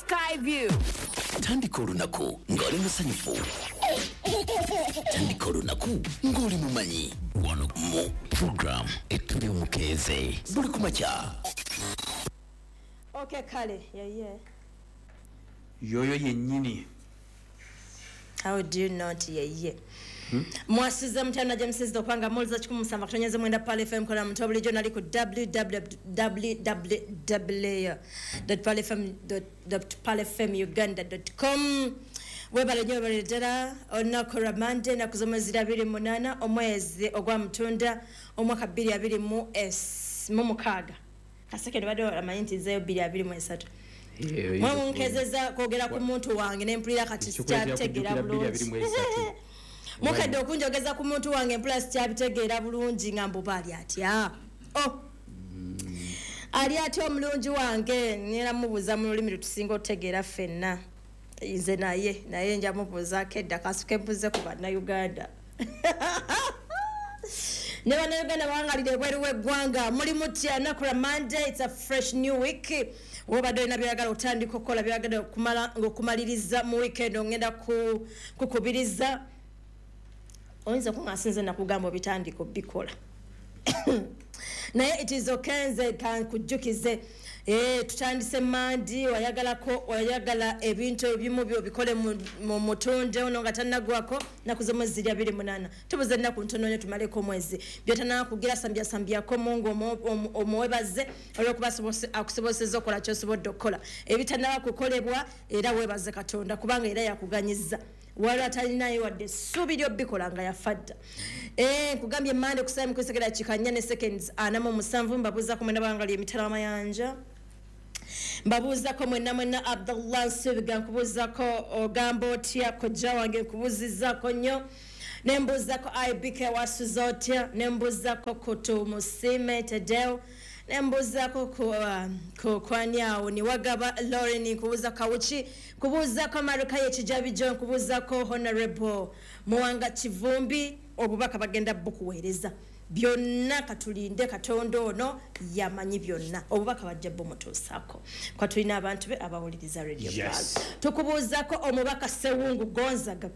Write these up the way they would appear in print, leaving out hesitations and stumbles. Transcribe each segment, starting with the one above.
Skyview. Tandika olunaku ng'oli musanyufu. Tandika olunaku ng'oli mumanyi. Wano mu program etuli omukeeze. Buli kumakya. Okay, kale, yeah. Yoyo yennyini. How do you not yeah? Mwasiza mtana James Dokanga Molza chikumusamba kutonyeze mwenda pale FM kola mtobuli journal ku www.palefmuganda.com webale nyobale dala onakora mande na kuzomezira 28 omwezi ogwa mtunda omwaka 2020 mu mukaga kaseke bado amayinti zeyo 2023 mwamu nkezeza kwogera ku muntu wange nempulira kati kyabitegera bulungi mukadde okunjogeza ku muntu wange plus kyabitegera bulungi ngambo bali atya ali atya omulungi wange nera mubuuza mu lulimi lutusinga otegeera ffenna nze naye nja mubuuza kedda kasuke mbuze ku bannayuganda ne bannayuganda bawangalire ebweru w'eggwanga muli mutya nakula Monday, it's a fresh new week wobadde olina byagala otandika okukola byagala okumaliriza mu weekend ongenda kukubiriza oyinza kungasinze nakugamba bitandiko bikola naye it is okay nze kan kujjukize tutandise mandi wayagala ebintu ebimu byo bikole mu mutunde ono nga tannagwako nakuzomwezi 28 tubuze nnaku ntono tumaleko mwezi byotana kugira sambyako Mungu omwebaze olwokuba akusobozesa okola kyosobodde okukola ebitannaba kukolebwa era webaze Katonda kubanga era yakuganyiza wali atalinayo wadde essuubi ly'obbikola nga yafadda kugambye mande kusaamu kwisekera kikanya ne seconds 47 mbabuuza ku mwena bangali emitala amayanja mbabuuza ko mwena Abdullah Nsubiga nkubuuza ko ogamba otya kojja wange nkubuuziza ko nnyo nembuuza ko IBK wasuza otya nembuuza ko Kutu Musime Tedeo nembuuza ko kwaniawo ni wagaba Lauren nkubuuza Kawuchi kubuuza ko Maruka yekijabi John kubuuza ko Honorable Muwanga Kivumbi obubaka bagenda bukuweereza byonna katulinde Katonda ono yamanyi byonna obubaka bajja bomutuusako kwa tulina abantu be abawuliriza radio yes. Tukubuuza ko omubaka Sewungu Gonzaga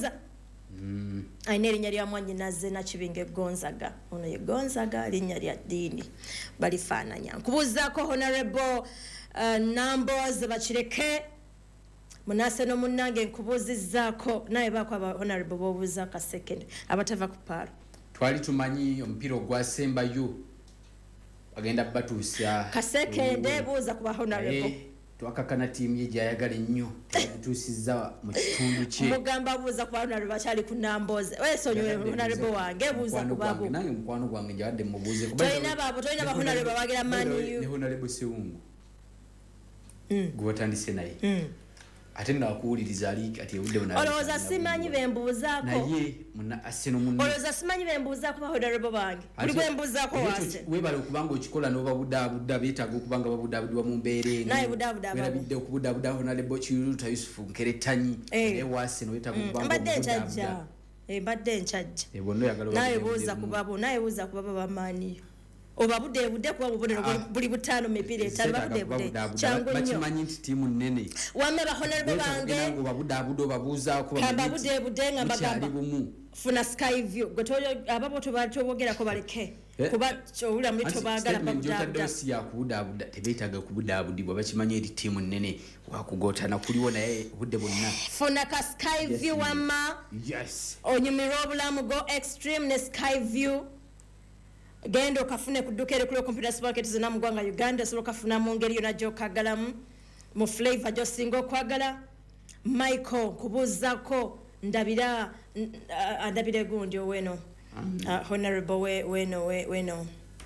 aine linnya lya mwannyinaze Nakibinge Gonzaga ono ye Gonzaga linnya lya ddiini balifaananya nkubuuza ko Honorable Numbers Bakireke munase no munnange nkubuuzizaako naye baako aba Honorable bobuuza ka second abatava ku paalo twali tumanyi omupiira ogwasembayo bagenda batuusa kasekende buuza ku ba Honorable twakakana tiimu ye gyayagala ennyo tutuusizza mu kitundu kye mugamba buuza ku ba Honorable bakyali ku Namboze weesonyiwe Honorable wange buuza ku babo nange mukwano gwange njawadde mubuuze tolina ba Honorable bagira mani ne Honorable Sewungu gwotandise naye ate nakuwuliriza ali ati obudde buna olowooza simanyi bembuuzaako naye muna aseno munne olowooza simanyi bembuuzaako ba Honorable bange buli bwembuuzaako wase webale okubanga okikola n'obabudaabuda beetaaga okubanga babudaabudibwa mu mbeera eno naye budaabudaabidde okubudaabuda Honorable Kiruta Yusufu Nkeretanyi naye wase n'obeetaaga okubanga mbadde nkyajja naye buuza ku babo naye buuza ku babo bamaaniyo obabudde kuba bubonero buli butaano mipiira etaano babudde kyangu nnyo bakimanyi nti tiimu nnene wamma ba Honorable bange obabudaabuda obabuuzaako babudde nga bagamba funa Skyview ababo tobogerako baleke kuba kyowulira muri tobaagala babudaabuda si yakubudaabuda tebeetaaga kubudaabudibwa bakimanyi eri tiimu nnene wakugotana kuliwo naye obudde bwonna funa ka Skyview wamma onyumirwa obulamu go extreme ne Skyview gendo kafune kuduka erikulo computer supermarket zina mu gwanga Uganda so kafuna mu ngeri yona jokagalamu mu flavor jo singo kwagala Michael kubuuzako ndabira gundi oweno Honorable weno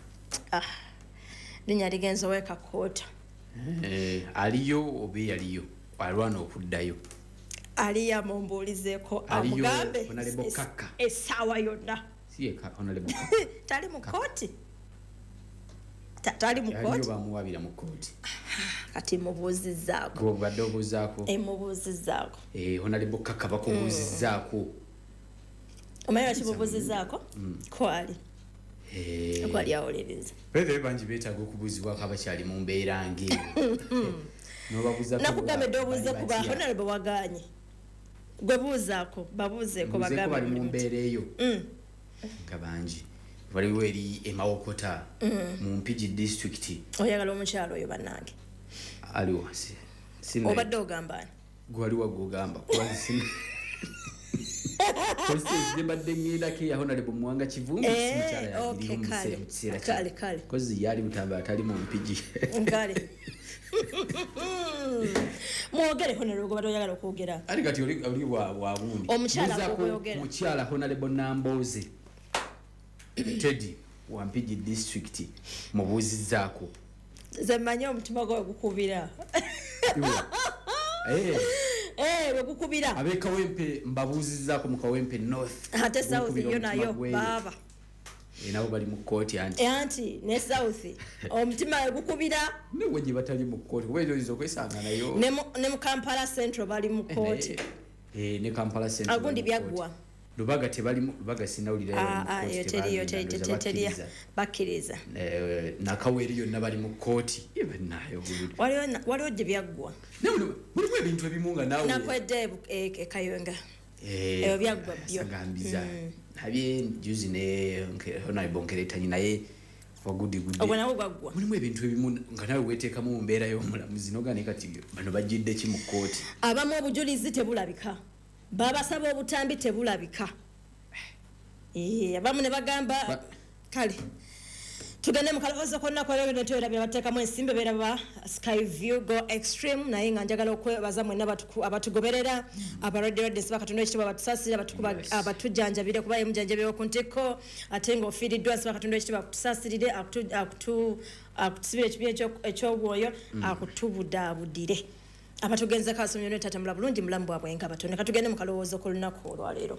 linya ligenzo weka kota aliyo obe yaliyo alwana okuddayo aliya mumbuulizeko amugambe esawa yonna Honorable tali mu koti tali mu koti bamuwabira mu koti kati mubuuzizaako gwobadde obuuzaako mubuuzizaako Honorable Kaka bakubuuzizaako omanyi lwaki mubuuzizaako kwali kwali awuliriza bebe bangi beetaaga okubuuzibwako abakyali mu mbeera ng'eyo nakugambe dobuuze ku ba honorable waganye gwe buuzaako babuuzeeko bagambe bali mu mbeera eyo nga bangi waliwo eri emawokota mu Mpigi district oyagala omukyalo oyo bannange aliwo obadde ogamba gwaliwo gogamba Kozi badde ngenda ke ya honorable Mwanga Kivumbi simukyala yabiri mu kiseera kale kozi yali mutamba atali mu Mpigi kale mwogere honorable gwe badoyagala okwogera ali kati oli wa wundi omukyala honorable Namboze Teddy wa Mpigi district mubuuzizaako ze mmanyi omutima gwe gukubira wekukubira abe Kawempe mbabuuzizaako mu Kawempe North ate South yo nayo baba nabo bali mu kooti anti ne South omutima gukubira ne weje batali mu kooti wejo izo kwesanga nayo ne mu Kampala Central bali mu kooti ne Kampala Central agundi byaggwa Lubaga tebali Lubaga sinawulira teri bakiriza na Kaweri yonna bali mu kooti ibe nayo waliwo gye byaggwa mulimu ebintu ebimunga nawe nakwedde Kayonga ebyo byaggwa byo sagambiza nabye juzi ne honorable Nkeretanyi naye wagudi obona bwaggwa mulimu ebintu ebimu nga nawe weteekamu mu mbeera y'omulamuzi nogane kati bano bajjidde ki mu kooti abamu obujulizi tebulabika babasaba obutambi tebulabika abamu ne bagamba kale tugende mu kalowoozo konna kwalero ne tuyerabira bateekamu ensimbi beeraba Skyview Go Extreme naye nga njagala okwebaza mwenna abatugoberera abareddes bakatonda ekitiibwa batusaasire abatujjanjabire kuba emujanjabire ku ntiko ate nga ofiiriddwa si bakatonda ekitiibwa akutusaasirire akutusibira ekibi eky'obwoyo akutubudaabudire abatugenze kasomyo ne tatambula bulungi mulamu bwabwe nga batonda katugende mu kalowoozo k'olunaku olwaleero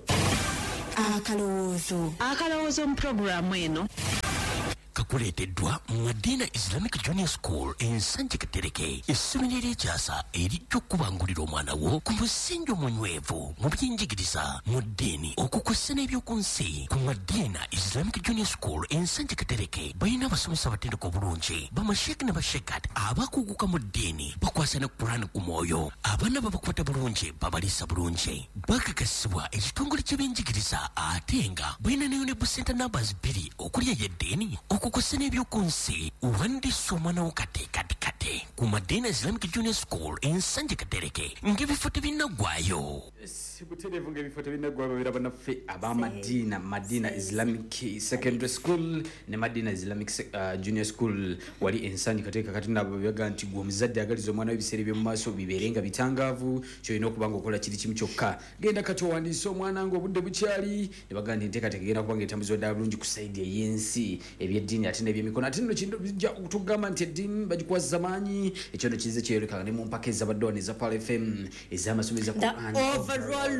akalowoozo mu programu eno kakuleeteddwa Madina Islamic Junior School Ensanje Katereke essomero ery'ekyasa erijja okubangulira omwana wo ku musingi omunywevu mu by'enjigiriza mu ddiini okukussa n'ebyoku nsi ku Madina Islamic Junior School Ensanje Katereke balina abasomesa abatendeka obulungi bamasheeki ne bashekat abakuguka mu ddiini bakwasa ne Qur'an ku mwoyo abaana babakwata bulungi babaliisa bulungi bakakasibwa ekitongole ky'ebyenjigiriza ate nga balina ne Unable Center numbers 2 okulya y'eddiini okukussa n'ebyoku nsi wandiisa omwana wo kate ku Madina Islamic Junior School Ensanje Katereke ng'ebifo tebinnagwayo buterevu ng'ebifo tebinnagwayo babeera bannaffe aba Madina Islamic Secondary School ne Madina Islamic Junior School wali Ensanje Katereke kati nabo byaga nti gwe omuzadde agaliza omwana w'ebiseera by'omu maaso bibeere nga bitangaavu kyolina okuba nga okola kiri kimu kyokka genda kati owandiise omwana ng'obudde bukyali ne baga nti enteekateeka egenda kuba nga etambuzibwa ddala bulungi ku sayidi ey'ensi ebyeddiini ate n'ebyemikono ate nno kino bijja okutugamba nti eddiini bagikwaza maanyi ekyo nno kize kyeyoleka ne mu mpaka ezabadde wano eza Pal FM ez'amasomo eza Quran overall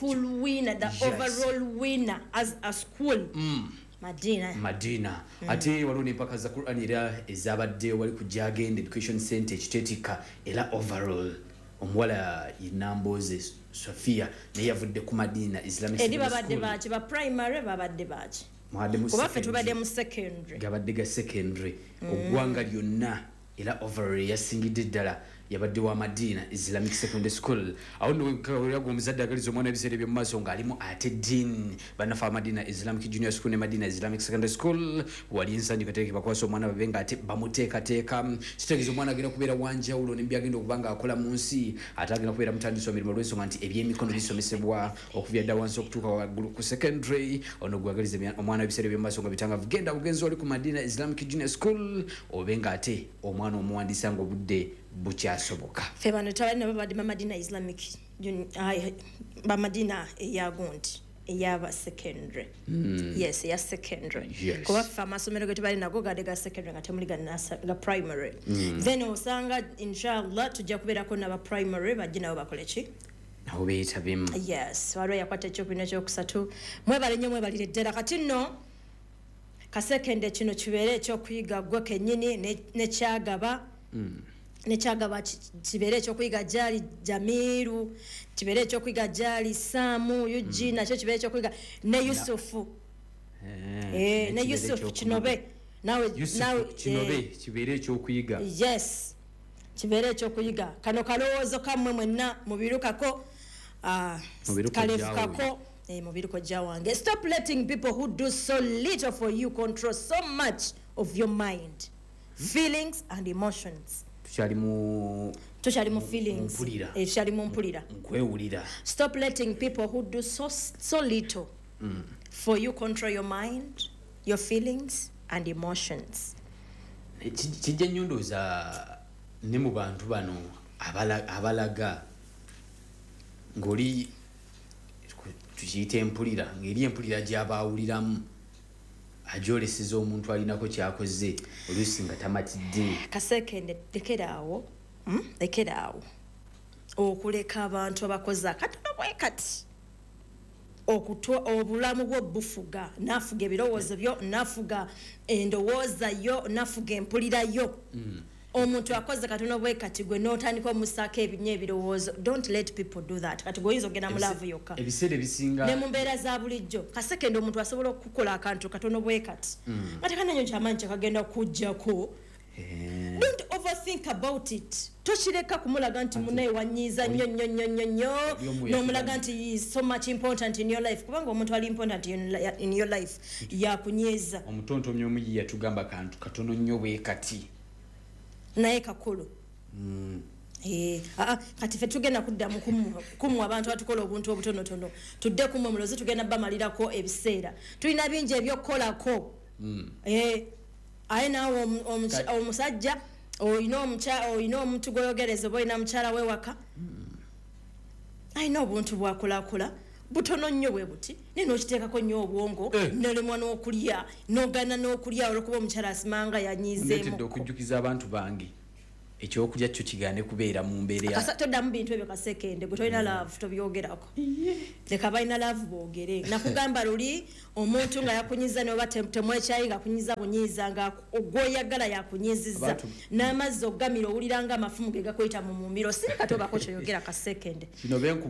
winner as a school Madina ate waliwo n'empaka za Quran era ezabadde wali ku Jagend Education Center ekiteetika era overall omuwala Namboze Sofia naye yavudde ku Madina Islamic School babadde baki ba primary babadde baki kuba ffe tubadde mu secondary gabadde ga secondary oggwanga lyonna era overall yasingidde ddala yabadde wa Madina Islamic Secondary School awo nno yago omuzadde agaliza omwana ebiseera by'omu maaso ng'alimu ate ddiini bannafa Madina Islamic Junior School ne Madina Islamic Secondary School wali Ensanje Katereke bakwasa omwana babe nga ate bamuteekateeka kitegeeza omwana agenda kubeera wanjawulo n'ebyagenda okuba nga akola mu nsi ate agenda kubeera mutandisi wa mirimu olw'ensonga nti ebyemikono bisomesebwa okuvya dda wansi okutuuka waggulu ku secondary ono gwagaliza omwana w'ebiseera by'omu maaso nga bitangavu genda bugenzi oli ku Madina Islamic Junior School obe nga ate omwana omuwandiisa nga obudde bukyasoboka ffe bano tabali nabo babadde Madina Islamic Madina eyagundi eyaba secondary yes eya secondary kuba ffe amasomero ge tubali nago gade ga secondary nga temuli ga primary then osanga inshallah tujja kubeerako n'aba primary bajje nabo bakole ki nabo beetabemu yes waliwo yakwata ekyokubina ekyokusatu mwebale nnyo mwebalire ddala kati nno kasekende kino kibeere ekyokuyiga gwe kennyini nekyagaba nekyagaba kibeere ekyokuyiga gyali Jamiru kibeere ekyokuyiga gyali Samu Yuji nakyo kibeere ekyokuyiga ne Yusufu ne Yusufu Kinobe nawe Kinobe kibeere ekyokuyiga yes kibeere ekyokuyiga kano kalowoozo kammwe mwenna mubirukako kalefukako mubiruko gya wange. Stop letting people who do so little for you control so much of your mind, feelings and emotions. tukyali mu feelings, tukyali mu mpulira, nkwewulira. Stop letting people who do so little for you control your mind, your feelings and emotions. Kijja nnyondooza ne mu bantu bano abalaga ng'oli tukiyita empulira, ng'eri empulira gy'abaawuliramu agyoleseza omuntu alinako kyakoze oluusi nga tamatidde. Kasekende lekeraawo okuleka abantu abakoze akatono bwe kati obulamu bwo bufuga, nafuga ebirowoozo byo, nafuga endowooza yo, nafuga empulira yo. Omuntu akoze katono bwe kati gwe n'otandika omusaako ebinye ebirowoozo. Don't let people do that. Kati gwe oyinza ogenda mu laavu yokka ebiseera ebisinga ne mu mbeera za bulijjo. Kasekende omuntu asobola okukola akantu katono bwe kati nga tekananyo kyamanyi kyakagenda kujjako. Don't overthink about it. Toshireka kumulaga nti munaye wanyiza nnyo n'omulaga nti he is so much important in your life. Kubanga omuntu ali important in your life yakunyiza. Omutontomi omu yatugamba kantu katono nnyo bwe kati naye kakulu. Kati fe tugenda kuddamu kumu abantu batukola obuntu obutonotono tudde kumwe mulozi tugenda bamalirako ebiseera. Tulina bingi ebyokukolako. Aye naawe omusajja oyina omuntu gwoyogereza oba oyina mukyala we waka ayina obuntu bwakulakula butono nnyo bwe buti naye n'okiteekako nnyo obwongo nolemwa n'okulya n'ogana n'okulya olwokuba omukyala asimanga yanyizeemu. Okujjukiza abantu bange ekyokulya kyo kigaane kubeera mu mbeera toddamu bintu ebyo Kasekende gwe tolina laavu tobyogerako. Leka balina laavu boogere. Nakugamba luli omuntu nga yakunyiza noba temwekyayi nga akunyiza bunyiza nga gwoyagala yakunyiziza n'amazzi ogamira owulira nga amafumu ge gakwita mu mumiro. Sirika tobako kyoyogera Kasekende.